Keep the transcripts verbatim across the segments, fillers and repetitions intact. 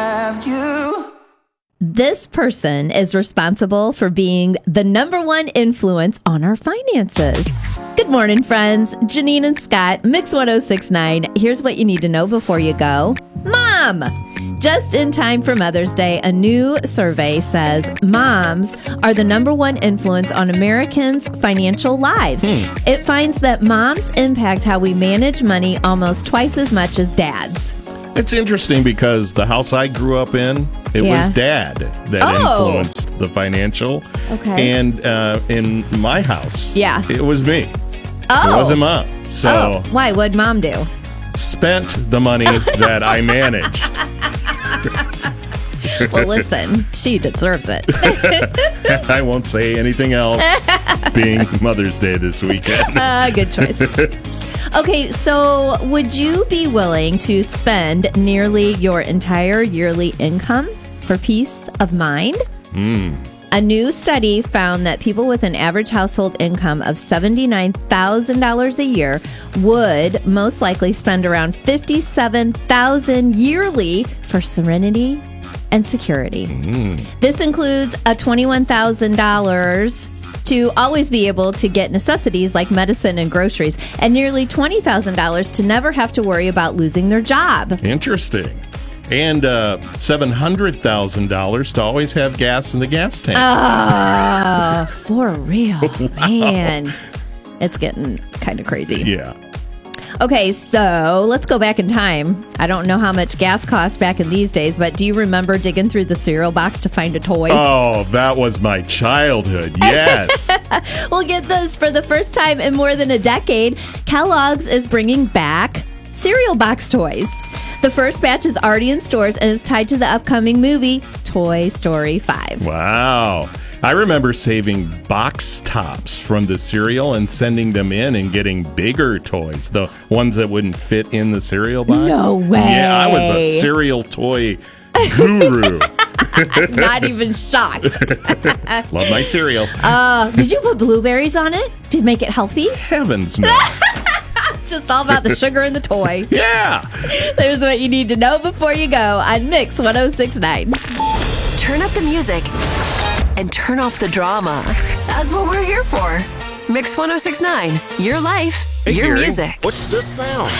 have you. This person is responsible for being the number one influence on our finances. Good morning, friends. Janine and Scott, Mix one oh six point nine. Here's what you need to know before you go. Mom! Just in time for Mother's Day, a new survey says moms are the number one influence on Americans' financial lives. Hmm. It finds that moms impact how we manage money almost twice as much as dads. It's interesting because the house I grew up in, it Yeah. was Dad that Oh. influenced the financial. Okay. And uh, in my house, Yeah. it was me. Oh. It wasn't Mom. So Oh, why? What'd Mom do? spent the money that I managed. Well, listen, she deserves it. I won't say anything else, being Mother's Day this weekend. Uh, good choice. Okay, so would you be willing to spend nearly your entire yearly income for peace of mind? Mm. A new study found that people with an average household income of seventy-nine thousand dollars a year would most likely spend around fifty-seven thousand dollars yearly for serenity and security. Mm. This includes a twenty-one thousand dollars to always be able to get necessities like medicine and groceries, and nearly twenty thousand dollars to never have to worry about losing their job. Interesting. And uh, seven hundred thousand dollars to always have gas in the gas tank. Oh, for real, Wow. man. It's getting kind of crazy. Yeah. Okay, so let's go back in time. I don't know how much gas cost back in these days, but do you remember digging through the cereal box to find a toy? Oh, that was my childhood. Yes. Well, get this. For the first time in more than a decade, Kellogg's is bringing back cereal box toys. The first batch is already in stores and is tied to the upcoming movie, Toy Story five. Wow. I remember saving box tops from the cereal and sending them in and getting bigger toys, the ones that wouldn't fit in the cereal box. No way. Yeah, I was a cereal toy guru. Not even shocked. Love my cereal. Uh, did you put blueberries on it to make it healthy? Heavens no. Just all about the sugar in the toy. Yeah. There's what you need to know before you go on Mix one oh six point nine. Turn up the music and turn off the drama. That's what we're here for. Mix one oh six point nine, your life, Hey, your Gary, music. What's this sound?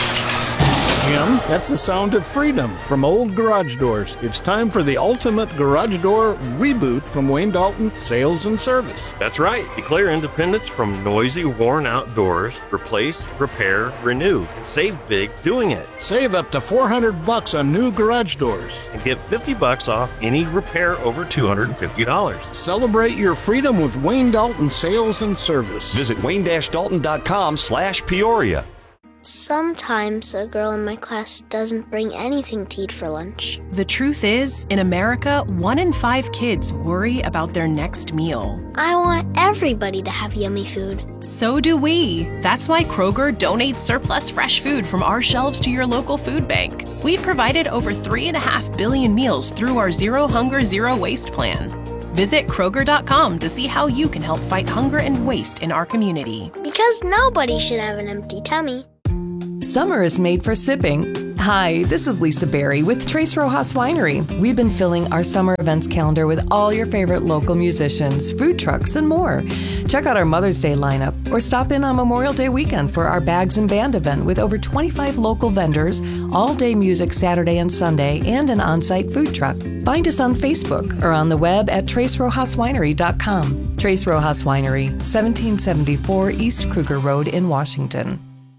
Jim, that's the sound of freedom from old garage doors. It's time for the ultimate garage door reboot from Wayne Dalton Sales and Service. That's right. Declare independence from noisy, worn-out doors. Replace, repair, renew, and save big doing it. Save up to four hundred bucks on new garage doors. And get fifty bucks off any repair over two hundred fifty dollars. Celebrate your freedom with Wayne Dalton Sales and Service. Visit wayne dash dalton dot com slash Peoria. Sometimes a girl in my class doesn't bring anything to eat for lunch. The truth is, in America, one in five kids worry about their next meal. I want everybody to have yummy food. So do we. That's why Kroger donates surplus fresh food from our shelves to your local food bank. We've provided over three and a half billion meals through our Zero Hunger, Zero Waste plan. Visit Kroger dot com to see how you can help fight hunger and waste in our community. Because nobody should have an empty tummy. Summer is made for sipping. Hi, this is Lisa Berry with Tres Rojas Winery. We've been filling our summer events calendar with all your favorite local musicians, food trucks, and more. Check out our Mother's Day lineup or stop in on Memorial Day weekend for our Bags and Band event with over twenty-five local vendors, all-day music Saturday and Sunday, and an on-site food truck. Find us on Facebook or on the web at tres rojas winery dot com. Tres Rojas Winery, seventeen seventy-four East Kruger Road in Washington.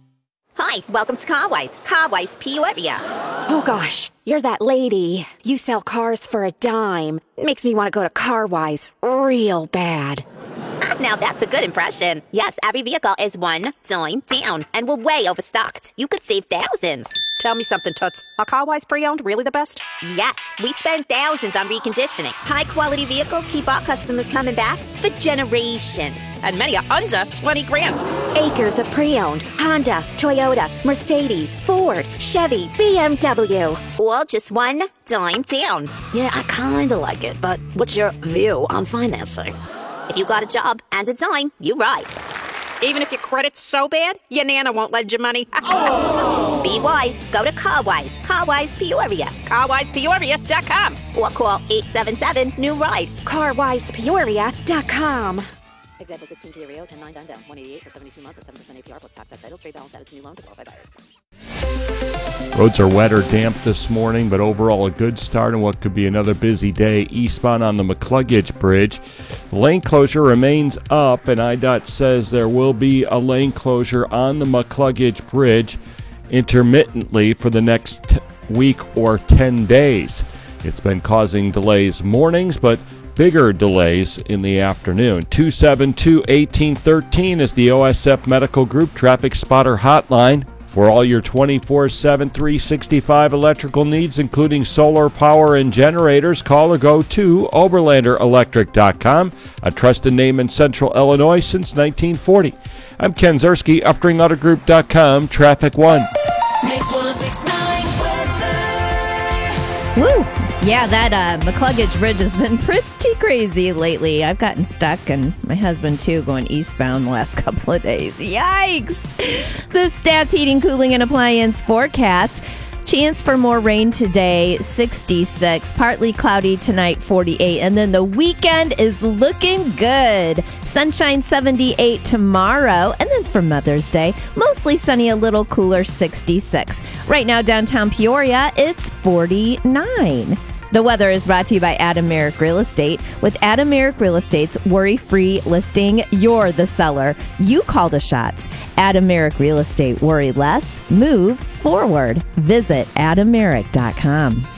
Hi, welcome to Carwise. Carwise Peoria. Oh gosh, you're that lady. You sell cars for a dime. Makes me want to go to Carwise real bad. Now that's a good impression. Yes, every vehicle is one dime down, and we're way overstocked. You could save thousands. Tell me something, Toots. Are Carwise pre-owned really the best? Yes, we spend thousands on reconditioning. High-quality vehicles keep our customers coming back for generations. And many are under twenty grand. Acres of pre-owned. Honda, Toyota, Mercedes, Ford, Chevy, B M W. All just one dime down. Yeah, I kinda like it, but what's your view on financing? If you got a job and a dime, you're right. Even if your credit's so bad, your Nana won't lend you money. Be wise. Go to CarWise. CarWise Peoria. car wise peoria dot com. Or call eight seven seven, new ride. car wise peoria dot com. Example sixteen Kia Rio, ten nine down down, one eighty-eight for seventy-two months at seven percent A P R plus tax title. Trade balance added to new loan to qualify buyers. Roads are wet or damp this morning, but overall a good start on what could be another busy day eastbound on the McCluggage Bridge. Lane closure remains up, and I D O T says there will be a lane closure on the McCluggage Bridge intermittently for the next week or ten days. It's been causing delays mornings, but bigger delays in the afternoon. two seven two, one eight one three is the O S F Medical Group Traffic Spotter Hotline. For all your twenty-four seven, three sixty-five electrical needs, including solar power and generators, call or go to Oberlander Electric dot com, a trusted name in Central Illinois since nineteen forty. I'm Ken Zerski, Uftring Auto Group dot com, Traffic One. Mix one oh six point nine Woo! Yeah, that uh, McCluggage Bridge has been pretty crazy lately. I've gotten stuck, and my husband, too, going eastbound the last couple of days. Yikes! The Stats Heating, Cooling, and Appliance forecast. Chance for more rain today, sixty-six. Partly cloudy tonight, forty-eight. And then the weekend is looking good. Sunshine, seventy-eight tomorrow. And then for Mother's Day, mostly sunny, a little cooler, sixty-six. Right now, downtown Peoria, it's forty-nine. The weather is brought to you by Adam Merrick Real Estate. With Adam Merrick Real Estate's worry-free listing, you're the seller. You call the shots. Adam Merrick Real Estate. Worry less. Move forward. Visit adam merrick dot com.